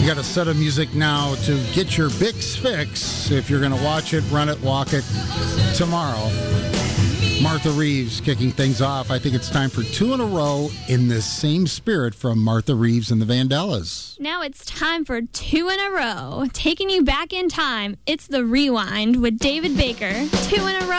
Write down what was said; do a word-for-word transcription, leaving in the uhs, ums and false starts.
got a set of music now to get your Bix fix if you're going to watch it, run it, walk it tomorrow. Martha Reeves kicking things off. I think it's time for two in a row in this same spirit from Martha Reeves and the Vandellas. Now it's time for two in a row. Taking you back in time, it's The Rewind with David Baker. Two in a row.